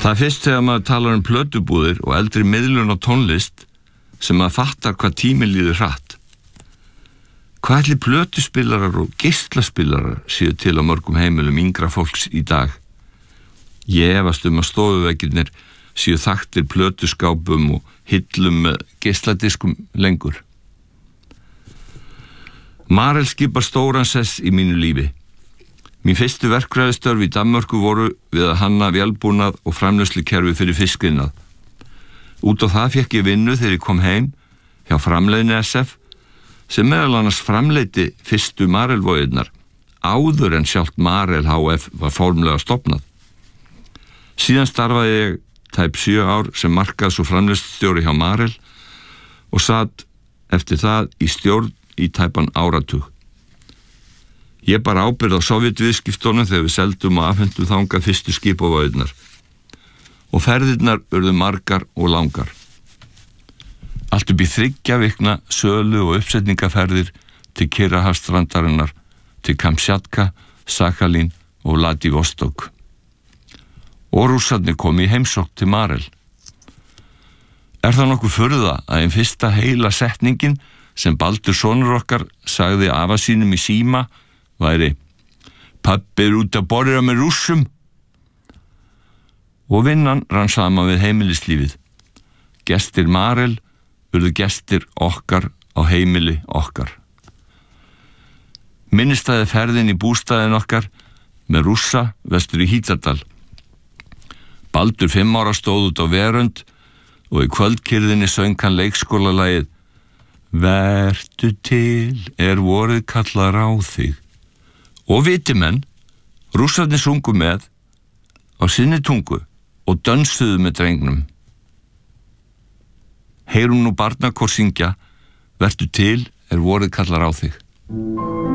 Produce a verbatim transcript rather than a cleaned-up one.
Það er fyrst þegar maður talar um plötubúðir og eldri miðlun á tónlist sem maður fattar hvað tíminn líður hratt. Hvað ætli plötuspilarar og geislaspilarar séu til á mörgum heimilum yngra fólks í dag? Ég efast um að stofuveggirnir séu þaktir plötuskápum og hillum með geisladiskum lengur. Marel skipar stóran sess í mínu lífi. Mín fyrstu verkfræðistörf í Danmörku voru við að hanna vélbúnað og framleiðslukerfi fyrir fiskinnað. Út á það fékk ég vinnu þegar ég kom heim hjá Framleiðni S F sem meðal annars framleiddi fyrstu Marelvogirnar áður en sjálft Marel H F var formlega stofnað. Síðan starfaði ég tæp sjö ár sem markaðs- og framleiðslustjóri hjá Marel og satt eftir það í stjórn í tæpan áratug. Ég bar ábyrgð á Sovétviðskiptunum þegar við seldum og afhentum þangað fyrstu skipavogirnar og ferðirnar urðu margar og langar. Allt upp í þriggja vikna sölu- og uppsetningaferðir til Kyrrahafsstrandarinnar, til Kamchatka, Sakhalín og Vladivostok. Og rússarnir komu í heimsókn til Marel. Er það nokkuð furða að einn fyrsta heila setningin sem Baldur sonur okkar sagði afa sínum í síma væri "Pabbi er út að borða með rússum"? Og vinnan rann saman við heimilislífið. Gestir Marel urðu gestir okkar á heimili okkar. Minnistæði ferðin í bústaðin okkar með rússa vestur í Hítardal. Baldur fimm ára stóð út á verönd og í kvöldkyrðinni söng hann leikskólalagið "Vertu til er vorið kallar á þig". Og viti menn, rússarnir sungu með á sinni tungu og dönsuðu með drengnum. Heyrum nú barnakór syngja "Vertu til er vorið kallar á þig".